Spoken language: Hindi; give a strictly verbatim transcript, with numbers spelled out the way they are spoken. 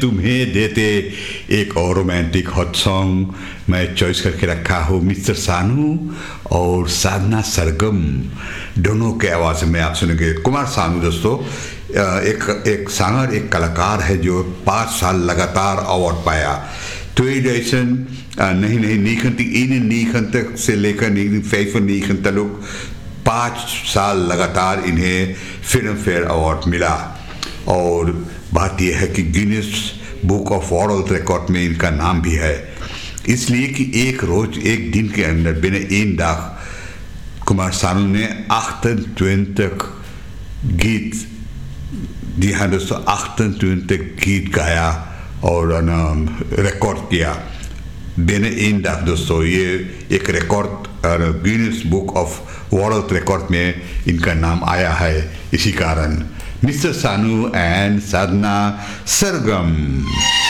तुम्हें देते एक और रोमांटिक हॉट सॉन्ग मैं चॉइस करके रखा हूँ मिस्टर सानू और साधना सरगम दोनों के आवाज़ में आप सुनेंगे। कुमार सानू दोस्तों एक एक सिंगर एक कलाकार है जो पाँच साल लगातार अवार्ड पाया। तो ये नहीं नहीं नीखंती इन नीखंत से लेकर नीखंत लोग पाँच साल लगातार इन्हें फिल्म फेयर अवार्ड मिला। और बात यह है कि Guinness book of world record में इनका नाम भी है, इसलिए कि एक रोज एक दिन के अंदर बिना इन दाग कुमार सानू ने अठहत्तर गीत, जी हाँ दोस्तों, अठहत्तर गीत गाया और रिकॉर्ड किया बिना इन दाग। दोस्तों ये एक record Guinness book of world record में इनका नाम आया है। इसी कारण मिस्टर सानू एंड साधना सरगम।